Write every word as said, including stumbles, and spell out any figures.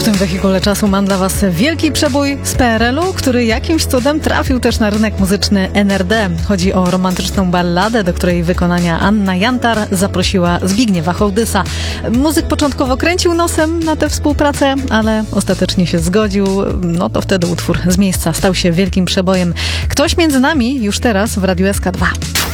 tym wehikule czasu mam dla Was wielki przebój z P R L u, który jakimś cudem trafił też na rynek muzyczny N R D. Chodzi o romantyczną balladę, do której wykonania Anna Jantar zaprosiła Zbigniewa Hołdysa. Muzyk początkowo kręcił nosem na tę współpracę, ale ostatecznie się zgodził. No to wtedy utwór z miejsca stał się wielkim przebojem. Ktoś między nami już teraz w Radiu S K dwa.